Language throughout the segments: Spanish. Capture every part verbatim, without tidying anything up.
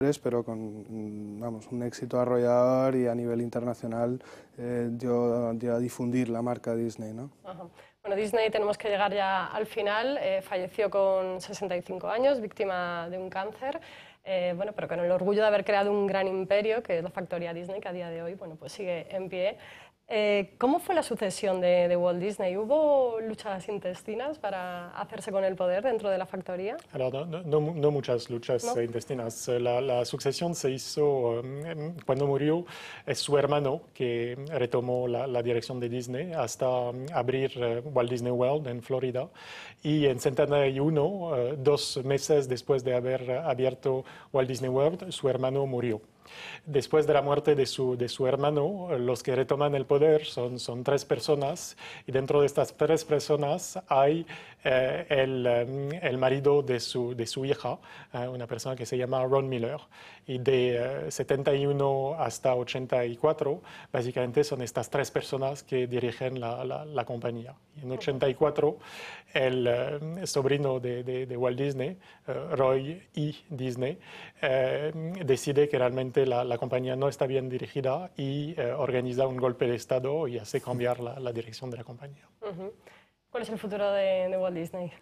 pero con vamos, un éxito arrollador y a nivel internacional eh, dio, dio a difundir la marca Disney, ¿no? Ajá. Bueno, Disney, tenemos que llegar ya al final, eh, falleció con sesenta y cinco años, víctima de un cáncer, eh, bueno, pero con el orgullo de haber creado un gran imperio, que es la factoría Disney, que a día de hoy bueno, pues sigue en pie. Eh, ¿Cómo fue la sucesión de, de Walt Disney? ¿Hubo luchas intestinas para hacerse con el poder dentro de la factoría? Alors, no, no, no, no muchas luchas ¿No? intestinas. La, la sucesión se hizo um, cuando murió. Es su hermano que retomó la, la dirección de Disney hasta um, abrir uh, Walt Disney World en Florida. Y en setenta y uno, uh, dos meses después de haber uh, abierto Walt Disney World, su hermano murió. Después de la muerte de su, de su hermano, los que retoman el poder son, son tres personas, y dentro de estas tres personas hay eh, el, el marido de su, de su hija, eh, una persona que se llama Ron Miller. Y de eh, setenta y uno hasta ochenta y cuatro, básicamente son estas tres personas que dirigen la, la, la compañía. Y en ochenta y cuatro, el eh, sobrino de, de, de Walt Disney, eh, Roy E. Disney, eh, decide que realmente La, la compañía no está bien dirigida y eh, organiza un golpe de Estado y hace cambiar la, la dirección de la compañía. Uh-huh. ¿Cuál es el futuro de, de Walt Disney?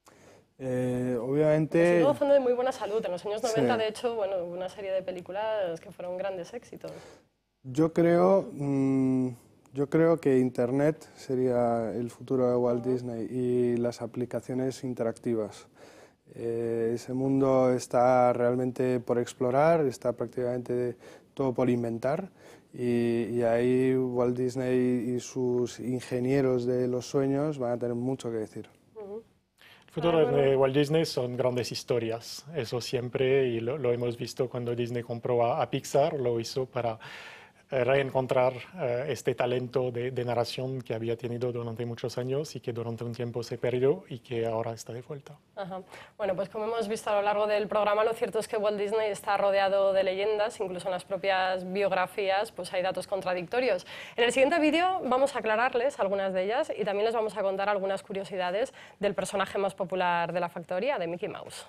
Eh, obviamente... Sigue gozando de muy buena salud. En los años noventa, sí. de hecho, bueno, hubo una serie de películas que fueron grandes éxitos. Yo creo, mmm, yo creo que Internet sería el futuro de Walt uh-huh. Disney y las aplicaciones interactivas. Eh, ese mundo está realmente por explorar, está prácticamente todo por inventar y, y ahí Walt Disney y sus ingenieros de los sueños van a tener mucho que decir. Uh-huh. El futuro de Walt Disney son grandes historias, eso siempre, y lo, lo hemos visto cuando Disney compró a, a Pixar, lo hizo para reencontrar uh, este talento de, de narración que había tenido durante muchos años y que durante un tiempo se perdió y que ahora está de vuelta. Ajá. Bueno, pues como hemos visto a lo largo del programa, lo cierto es que Walt Disney está rodeado de leyendas, incluso en las propias biografías pues hay datos contradictorios. En el siguiente vídeo vamos a aclararles algunas de ellas y también les vamos a contar algunas curiosidades del personaje más popular de la factoría, de Mickey Mouse.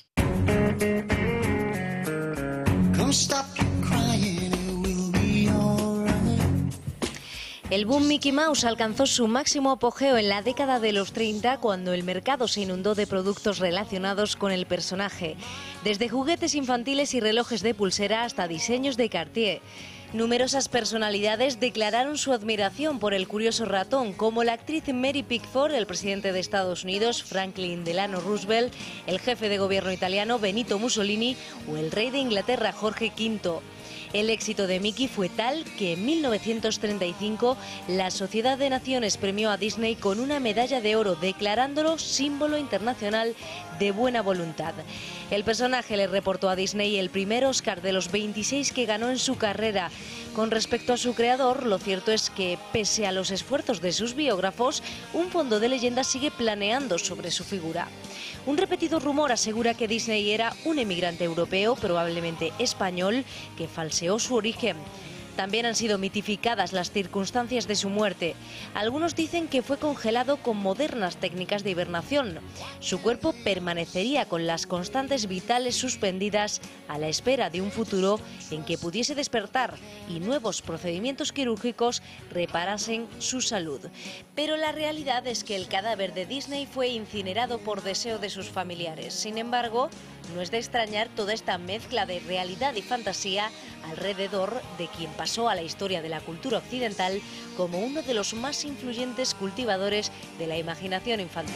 El boom Mickey Mouse alcanzó su máximo apogeo en la década de los treinta, cuando el mercado se inundó de productos relacionados con el personaje, desde juguetes infantiles y relojes de pulsera hasta diseños de Cartier. Numerosas personalidades declararon su admiración por el curioso ratón, como la actriz Mary Pickford, el presidente de Estados Unidos Franklin Delano Roosevelt, el jefe de gobierno italiano Benito Mussolini o el rey de Inglaterra Jorge quinto. El éxito de Mickey fue tal que en mil novecientos treinta y cinco la Sociedad de Naciones premió a Disney con una medalla de oro, declarándolo símbolo internacional de buena voluntad. El personaje le reportó a Disney el primer Oscar de los veintiséis que ganó en su carrera. Con respecto a su creador, lo cierto es que, pese a los esfuerzos de sus biógrafos, un fondo de leyenda sigue planeando sobre su figura. Un repetido rumor asegura que Disney era un emigrante europeo, probablemente español, que falseó su origen. También han sido mitificadas las circunstancias de su muerte. Algunos dicen que fue congelado con modernas técnicas de hibernación. Su cuerpo permanecería con las constantes vitales suspendidas a la espera de un futuro en que pudiese despertar y nuevos procedimientos quirúrgicos reparasen su salud. Pero la realidad es que el cadáver de Disney fue incinerado por deseo de sus familiares. Sin embargo, no es de extrañar toda esta mezcla de realidad y fantasía alrededor de quien pasó a la historia de la cultura occidental como uno de los más influyentes cultivadores de la imaginación infantil.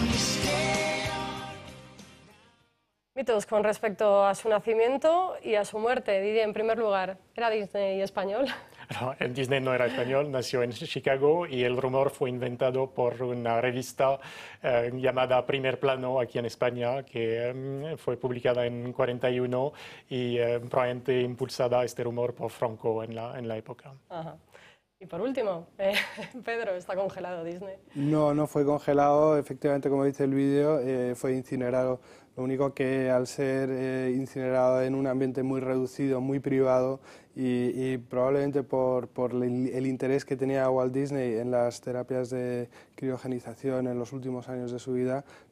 Mitos con respecto a su nacimiento y a su muerte. Didier, en primer lugar, ¿era Disney español? No, Disney no era español, nació en Chicago y el rumor fue inventado por una revista eh, llamada Primer Plano aquí en España, que eh, fue publicada en cuarenta y uno y eh, probablemente impulsada este rumor por Franco en la, en la época. Ajá. Y por último, eh, Pedro, ¿está congelado Disney? No, no fue congelado, efectivamente, como dice el vídeo, eh, fue incinerado. Lo único que al ser eh, incinerado en un ambiente muy reducido, muy privado, y, y probablemente por, por el, el interés que tenía Walt Disney en las terapias de criogenización en los últimos años de su vida,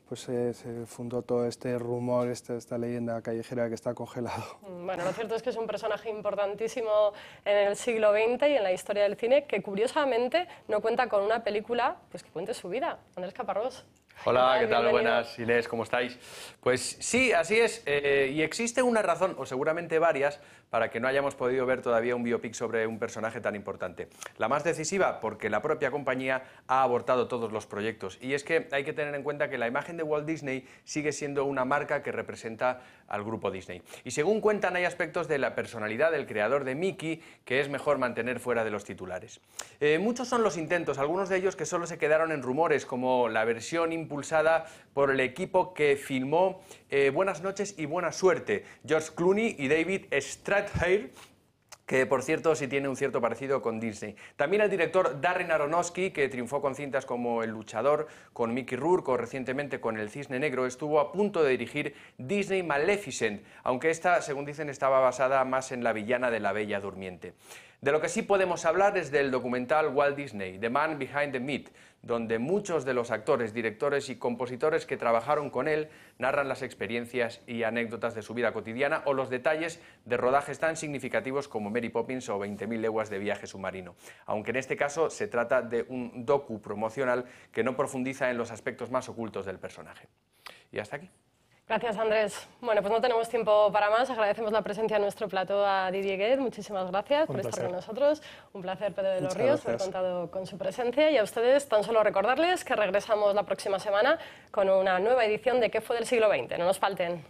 pues se, se fundó todo este rumor, esta, esta leyenda callejera que está congelado. Bueno, lo cierto es que es un personaje importantísimo en el siglo veinte y en la historia del cine, que curiosamente no cuenta con una película pues, que cuente su vida. Andrés Caparrós. Hola, ¿qué tal? Bienvenido. Buenas, Inés, ¿cómo estáis? Pues sí, así es, eh, y existe una razón, o seguramente varias, para que no hayamos podido ver todavía un biopic sobre un personaje tan importante. La más decisiva, porque la propia compañía ha abortado todos los proyectos, y es que hay que tener en cuenta que la imagen de Walt Disney sigue siendo una marca que representa al grupo Disney. Y según cuentan, hay aspectos de la personalidad del creador de Mickey que es mejor mantener fuera de los titulares. Eh, muchos son los intentos, algunos de ellos que solo se quedaron en rumores, como la versión impulsada por el equipo que filmó eh, Buenas noches y buena suerte, George Clooney y David Strathairn, que por cierto sí tiene un cierto parecido con Disney. También el director Darren Aronofsky, que triunfó con cintas como El luchador, con Mickey Rourke o recientemente con El cisne negro, estuvo a punto de dirigir Disney Maleficent, aunque esta, según dicen, estaba basada más en la villana de La Bella Durmiente. De lo que sí podemos hablar es del documental Walt Disney, The Man Behind the Myth, donde muchos de los actores, directores y compositores que trabajaron con él narran las experiencias y anécdotas de su vida cotidiana o los detalles de rodajes tan significativos como Mary Poppins o veinte mil leguas de viaje submarino, aunque en este caso se trata de un docu promocional que no profundiza en los aspectos más ocultos del personaje. Y hasta aquí. Gracias, Andrés. Bueno, pues no tenemos tiempo para más. Agradecemos la presencia en nuestro plató a Didier Guet. Muchísimas gracias por estar con nosotros. Un placer, Pedro de los Ríos, haber contado con su presencia. Y a ustedes, tan solo recordarles que regresamos la próxima semana con una nueva edición de ¿Qué fue del siglo veinte? No nos falten.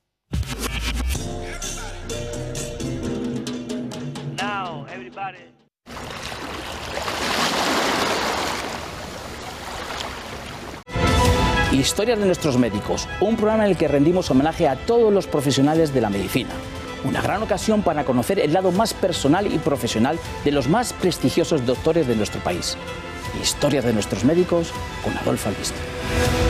Now, everybody. Historias de nuestros médicos, un programa en el que rendimos homenaje a todos los profesionales de la medicina. Una gran ocasión para conocer el lado más personal y profesional de los más prestigiosos doctores de nuestro país. Historias de nuestros médicos con Adolfo Albiste.